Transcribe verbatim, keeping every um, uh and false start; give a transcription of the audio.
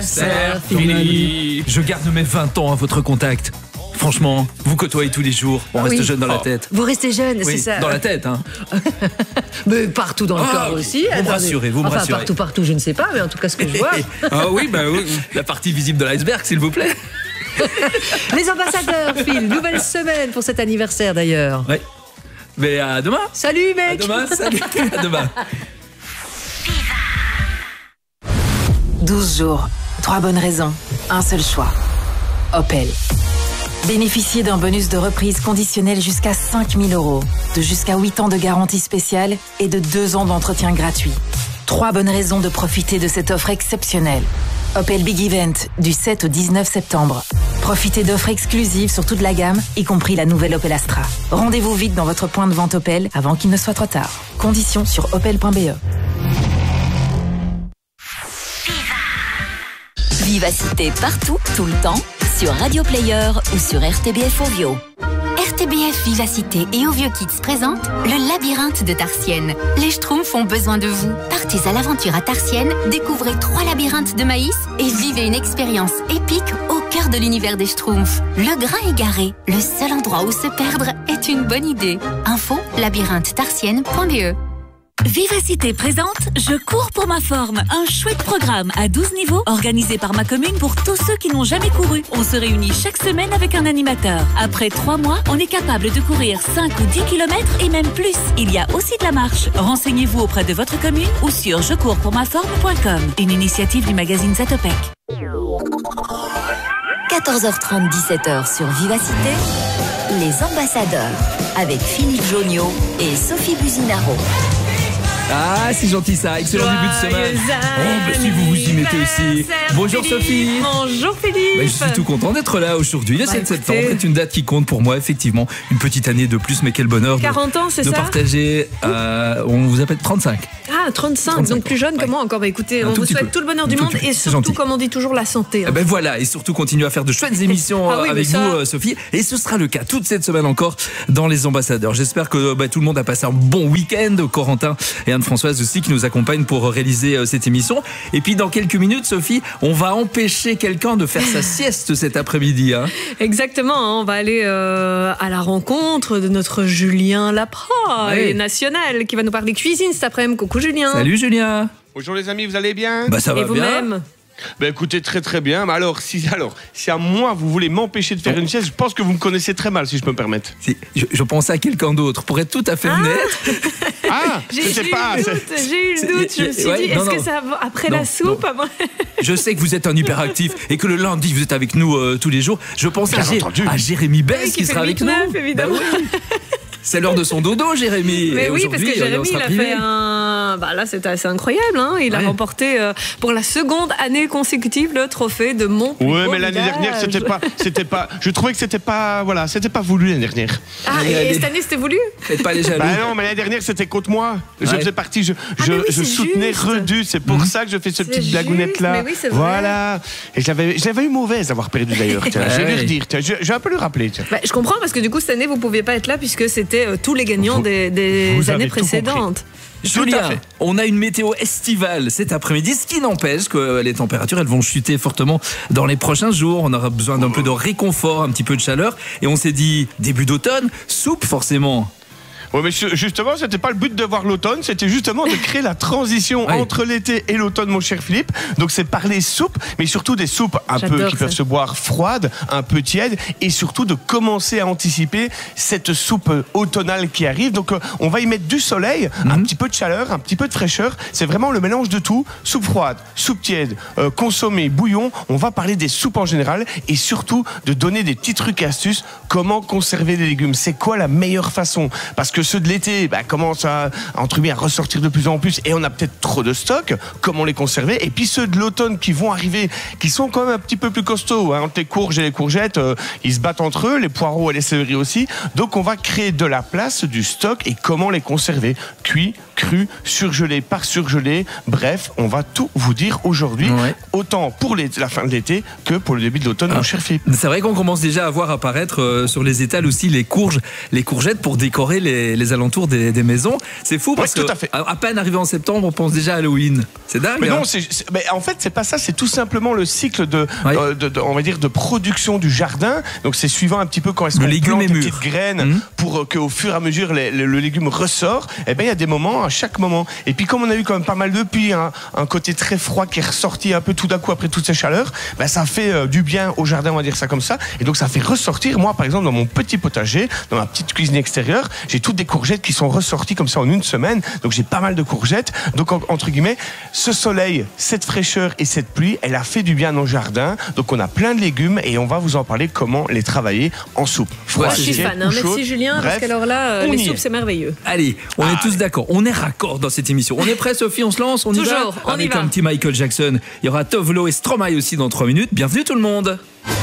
C'est fini. Je garde mes vingt ans à votre contact. Franchement, vous côtoyez tous les jours, on reste oui. jeune dans la oh. tête. Vous restez jeune, oui, c'est ça. Dans la tête, hein. Mais partout dans le ah, corps aussi. Vous me rassurez, vous me enfin, rassurez. partout, partout, je ne sais pas, mais en tout cas, ce que je vois. Ah oui, bah oui, la partie visible de l'iceberg, s'il vous plaît. Les ambassadeurs, Phil, nouvelle semaine pour cet anniversaire d'ailleurs. Oui. Mais à demain. Salut, mec. À demain, salut. À demain. douze jours, trois bonnes raisons, un seul choix. Opel. Bénéficiez d'un bonus de reprise conditionnel jusqu'à cinq mille euros, de jusqu'à huit ans de garantie spéciale et de deux ans d'entretien gratuit. Trois bonnes raisons de profiter de cette offre exceptionnelle. Opel Big Event, du sept au dix-neuf septembre. Profitez d'offres exclusives sur toute la gamme, y compris la nouvelle Opel Astra. Rendez-vous vite dans votre point de vente Opel avant qu'il ne soit trop tard. Conditions sur opel point b e. Vivacité partout, tout le temps, sur Radio Player ou sur R T B F Ovio. R T B F Vivacité et Ovio Kids présentent le labyrinthe de Tarsienne. Les Schtroumpfs ont besoin de vous. Partez à l'aventure à Tarsienne, découvrez trois labyrinthes de maïs et vivez une expérience épique au cœur de l'univers des Schtroumpfs. Le grain égaré, le seul endroit où se perdre est une bonne idée. Info labyrinthe tarsienne point b e. Vivacité présente Je cours pour ma forme, un chouette programme à douze niveaux organisé par ma commune pour tous ceux qui n'ont jamais couru. On se réunit chaque semaine avec un animateur. Après trois mois, on est capable de courir cinq ou dix kilomètres et même plus. Il y a aussi de la marche. Renseignez-vous auprès de votre commune ou sur je cours pour ma forme point com. Une initiative du magazine Zatopek. quatorze heures trente, dix-sept heures sur Vivacité, les ambassadeurs avec Philippe Joniot et Sophie Buzinaro. Ah, c'est gentil ça, excellent Joyeux début de semaine. Oh, bah si vous vous y mettez aussi. Bonjour Philippe. Sophie. Bonjour Philippe. Bah, je suis tout content d'être là aujourd'hui. Le Bah, sept écoutez. septembre est une date qui compte pour moi, effectivement. Une petite année de plus, mais quel bonheur de, quarante ans, c'est de ça partager. Euh, on vous appelle trente-cinq. Ah, trente-cinq, trente-cinq donc plus jeune ouais. que moi encore. Bah écoutez, Un on tout vous petit souhaite peu. tout le bonheur Un du tout monde petit peu. et C'est surtout, gentil. comme on dit toujours, la santé. hein. Eh ben voilà, et surtout continuer à faire de chouettes émissions Ah oui, avec mais ça- vous, euh, Sophie. Et ce sera le cas toute cette semaine encore dans les ambassadeurs. J'espère que bah, tout le monde a passé un bon week-end. Corentin et Anne-Françoise aussi qui nous accompagnent pour réaliser euh, cette émission. Et puis dans quelques minutes, Sophie, on va empêcher quelqu'un de faire sa sieste cet après-midi. Hein. Exactement, hein, on va aller euh, à la rencontre de notre Julien Lapra, Ouais. et national, qui va nous parler cuisine cet après-midi. Coucou Julien. Salut Julien. Bonjour les amis, vous allez bien? Bah ça Et va bien. vous-même? Ben écoutez, très très bien. Mais alors, si, alors, si à moi vous voulez m'empêcher de faire une sieste, je pense que vous me connaissez très mal, si je peux me permettre. Si, je, je pensais à quelqu'un d'autre. Pour être tout à fait honnête, Ah, J'ai je j'ai sais eu pas. le c'est- doute, j'ai eu c'est- le doute. Je me suis ouais, dit, non, est-ce que non. ça va après Non, la soupe non. avant- je sais que vous êtes un hyperactif et que le lundi vous êtes avec nous euh, tous les jours. Je pense à, Bien Gé- entendu. à Jérémy Bess Oui, qui, qui fait sera le avec nous. huit neuf, évidemment. Bah oui. C'est l'heure de son dodo, Jérémy. Mais Et oui, parce que aujourd'hui, euh, on Jérémy, sera il a privé. fait un. Bah là, c'est assez incroyable. Hein. Il a Ouais. remporté euh, pour la seconde année consécutive le trophée de mon. plus Ouais, beau mais l'année village. dernière, c'était pas, c'était pas. Je trouvais que c'était pas, voilà, c'était pas voulu l'année dernière. Ah, Allez, et, allez. et cette année, c'était voulu? Faites pas les jaloux. Bah non, mais l'année dernière, c'était contre moi. Je Ouais. faisais partie, je, Ah, je, mais oui, je c'est soutenais juste. Redu. C'est pour ça que je fais cette C'est petite blagounette là. juste, mais oui, c'est vrai. Voilà. Et j'avais, j'avais eu mauvaise d'avoir perdu d'ailleurs. Tiens, je vais Ouais. lui redire. Tiens, je, je vais un peu lui rappeler. Tiens. Bah, je comprends parce que du coup, cette année, vous ne pouviez pas être là puisque c'était euh, tous les gagnants Vous- des, des vous avez années tout compris. précédentes. Tout à Julien, fait. on a une météo estivale cet après-midi, ce qui n'empêche que les températures elles vont chuter fortement dans les prochains jours. On aura besoin d'un peu de réconfort, un petit peu de chaleur. Et on s'est dit, début d'automne, soupe forcément. Ouais, mais ju- justement, c'était pas le but de voir l'automne, c'était justement de créer la transition Ouais. entre l'été et l'automne, mon cher Philippe. Donc, c'est parler soupe, mais surtout des soupes un peu J'adore qui ça. peuvent se boire froides, un peu tièdes, et surtout de commencer à anticiper cette soupe automnale qui arrive. Donc, euh, on va y mettre du soleil, un petit peu de chaleur, un petit peu de fraîcheur. C'est vraiment le mélange de tout. Soupe froide, soupe tiède, euh, consommé, bouillon. On va parler des soupes en général et surtout de donner des petits trucs et astuces. Comment conserver les légumes? C'est quoi la meilleure façon? Parce que ceux de l'été bah, commencent à, entre guillemets, à ressortir de plus en plus et on a peut-être trop de stock. Comment les conserver? Et puis ceux de l'automne qui vont arriver, qui sont quand même un petit peu plus costauds. Hein. Entre les courges et les courgettes, euh, ils se battent entre eux, les poireaux et les céleris aussi. Donc on va créer de la place, du stock et comment les conserver? Cuit, cru, surgelé, par surgelé. Bref, on va tout vous dire aujourd'hui, Ouais. autant pour les- la fin de l'été que pour le début de l'automne, mon cher Philippe. C'est vrai qu'on commence déjà à voir apparaître euh, sur les étals aussi les courges, les courgettes pour décorer les, les, les alentours des, des maisons. C'est fou parce Oui, que tout à fait. à peine arrivé en septembre, on pense déjà à Halloween. C'est dingue. Mais hein. non, c'est, c'est- mais en fait, c'est pas ça. C'est tout simplement le cycle de, Ouais. euh, de, de- on va dire, de production du jardin. Donc, c'est suivant un petit peu quand est-ce Le qu'on légume plante est les mûr. petites graines Mhm. pour euh, qu'au fur et à mesure les- le, le légume ressort. Eh ben, il y a des moments, à chaque moment. Et puis, comme on a eu quand même pas mal de pluie, hein, un côté très froid qui est ressorti un peu tout d'un coup après toute cette chaleur, ben, ça fait euh, du bien au jardin, on va dire ça comme ça. Et donc, ça fait ressortir. Moi, par exemple, dans mon petit potager, dans ma petite cuisine extérieure, j'ai toutes des courgettes qui sont ressorties comme ça en une semaine. Donc, j'ai pas mal de courgettes. Donc, en- entre guillemets, ce soleil, cette fraîcheur et cette pluie, elle a fait du bien à nos jardins. Donc, on a plein de légumes et on va vous en parler comment les travailler en soupe. Ouais, Je suis c'est- fan, hein. ou chaude. Merci Julien, parce Bref, qu'alors là, euh, on les y soupes, est. c'est merveilleux. Allez, on est tous d'accord. On est raccord dans cette émission. On est prêt, Sophie? On se lance? On y va? Toujours, on y Avec va. un petit Michael Jackson. Il y aura Tovlo et Stromae aussi dans trois minutes. Bienvenue tout le monde.